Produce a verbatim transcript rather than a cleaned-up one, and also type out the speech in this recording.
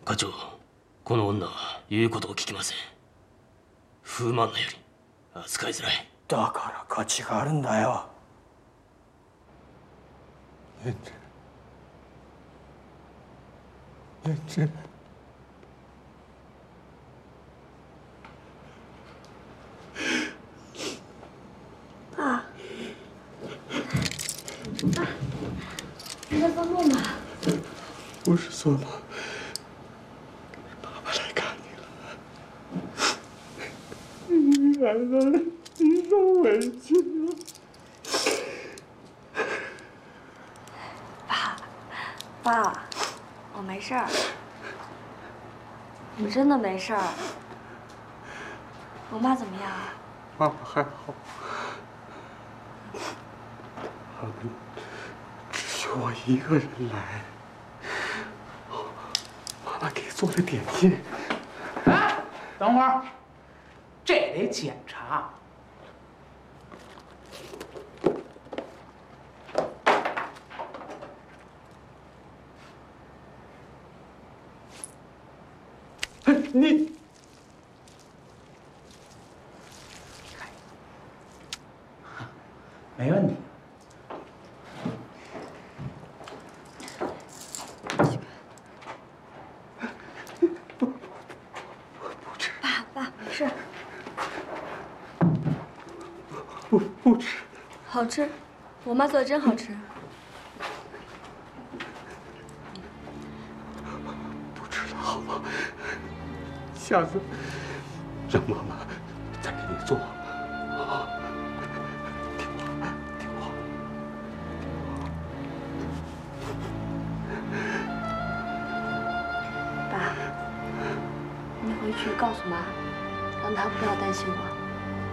課長、この女は言うことを聞きません。風満菜より扱いづらい。 だから価値があるんだよ。 燕子，燕子。 爸，爸，你在做梦吧？ 不是做梦，是爸爸来看你了。你来了，你受委屈了。 爸，爸，我没事儿，我真的没事儿。我妈怎么样啊？ 妈妈还好，他们只许我一个人来。妈妈给做了点心。 哎，等会儿，这得检查。 哎，你。 没问题。 爸爸，没事。 不不吃。 好吃，我妈做的真好吃。 不吃了好吗？下次让妈妈再给你做。 回去告诉妈，让她不要担心我。